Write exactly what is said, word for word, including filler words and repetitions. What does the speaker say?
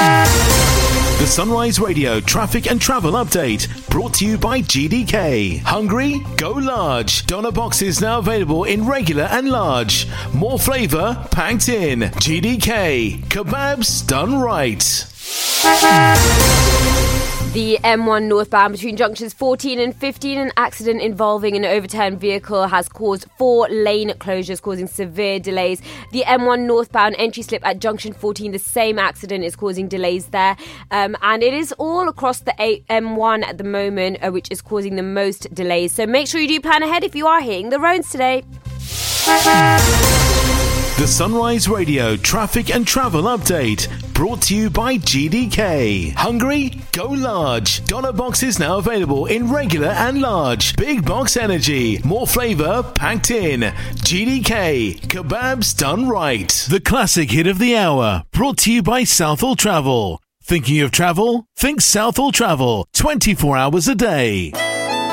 The Sunrise Radio traffic and travel update brought to you by G D K. Hungry? Go large. Doner boxes now available in regular and large. More flavour packed in. G D K. Kebabs done right. The M one northbound between junctions fourteen and fifteen, an accident involving an overturned vehicle has caused four lane closures, causing severe delays. The M one northbound entry slip at junction fourteen, the same accident is causing delays there. Um, and it is all across the M one at the moment, uh, which is causing the most delays. So make sure you do plan ahead if you are hitting the roads today. The Sunrise Radio traffic and travel update brought to you by G D K. Hungry? Go large. Doner boxes now available in regular and large. Big box energy. More flavour packed in. G D K. Kebabs done right. The classic hit of the hour brought to you by Southall Travel. Thinking of travel? Think Southall Travel. twenty-four hours a day.